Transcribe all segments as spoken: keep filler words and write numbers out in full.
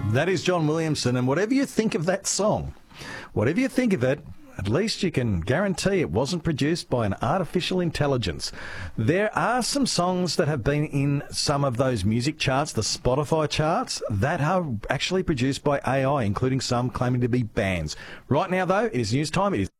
That is John Williamson, and whatever you think of that song, whatever you think of it, at least you can guarantee it wasn't produced by an artificial intelligence. There are some songs that have been in some of those music charts, the Spotify charts, that are actually produced by A I, including some claiming to be bands. Right now, though, it is news time. It is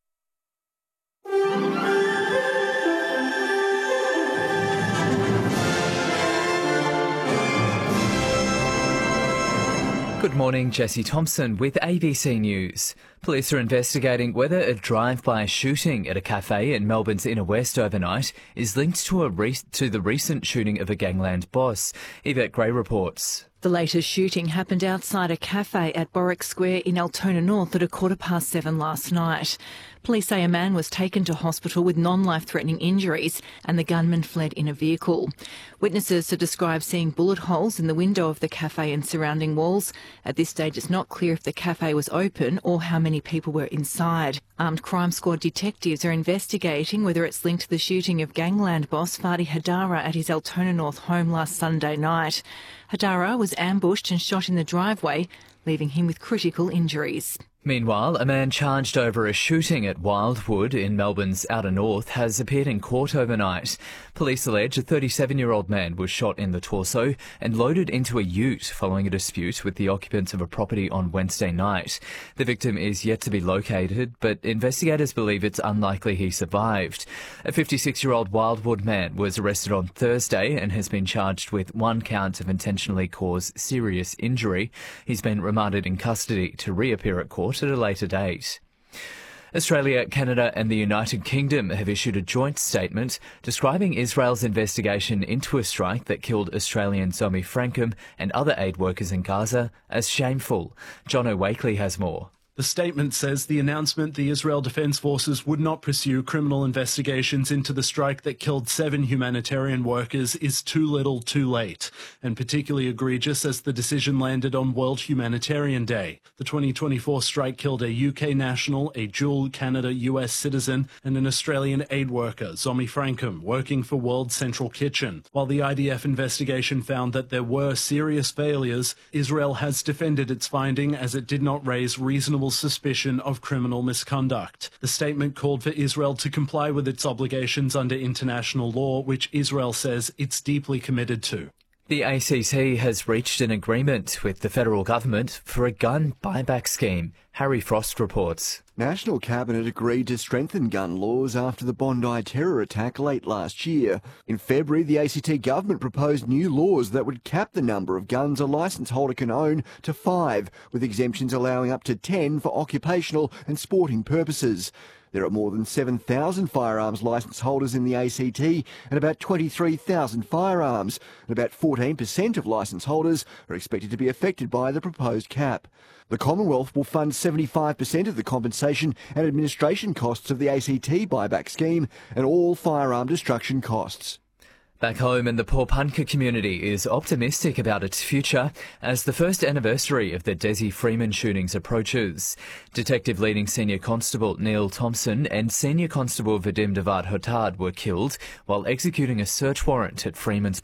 Good morning, Jesse Thompson with A B C News. Police are investigating whether a drive-by shooting at a cafe in Melbourne's inner west overnight is linked to a re- to the recent shooting of a gangland boss. Yvette Gray reports. The latest shooting happened outside a cafe at Borwick Square in Altona North at a quarter past seven last night. Police say a man was taken to hospital with non-life-threatening injuries and the gunman fled in a vehicle. Witnesses have described seeing bullet holes in the window of the cafe and surrounding walls. At this stage, it's not clear if the cafe was open or how many people were inside. Armed Crime Squad detectives are investigating whether it's linked to the shooting of gangland boss Fadi Hadara at his Altona North home last Sunday night. Hadara was ambushed and shot in the driveway, leaving him with critical injuries. Meanwhile, a man charged over a shooting at Wildwood in Melbourne's outer north has appeared in court overnight. Police allege a thirty-seven-year-old man was shot in the torso and loaded into a ute following a dispute with the occupants of a property on Wednesday night. The victim is yet to be located, but investigators believe it's unlikely he survived. A fifty-six-year-old Wildwood man was arrested on Thursday and has been charged with one count of intentionally caused serious injury. He's been remanded in custody to reappear at court at a later date. Australia, Canada and the United Kingdom have issued a joint statement describing Israel's investigation into a strike that killed Australian Zomi Frankum and other aid workers in Gaza as shameful. John O'Wakely has more. The statement says the announcement the Israel Defence Forces would not pursue criminal investigations into the strike that killed seven humanitarian workers is too little too late, and particularly egregious as the decision landed on World Humanitarian Day. The twenty twenty-four strike killed a U K national, a dual Canada-U S citizen, and an Australian aid worker, Zomi Frankum, working for World Central Kitchen. While the I D F investigation found that there were serious failures, Israel has defended its finding as it did not raise reasonable suspicion of criminal misconduct. The statement called for Israel to comply with its obligations under international law, which Israel says it's deeply committed to. The A C T has reached an agreement with the federal government for a gun buyback scheme. Harry Frost reports. National Cabinet agreed to strengthen gun laws after the Bondi terror attack late last year. In February, the A C T government proposed new laws that would cap the number of guns a licence holder can own to five, with exemptions allowing up to ten for occupational and sporting purposes. There are more than seven thousand firearms licence holders in the A C T and about twenty-three thousand firearms, and about fourteen percent of licence holders are expected to be affected by the proposed cap. The Commonwealth will fund seventy-five percent of the compensation and administration costs of the A C T buyback scheme and all firearm destruction costs. Back home, and the Pawnpukka community is optimistic about its future as the first anniversary of the Desi Freeman shootings approaches. Detective leading Senior Constable Neil Thompson and Senior Constable Vadim Devat Hotard were killed while executing a search warrant at Freeman's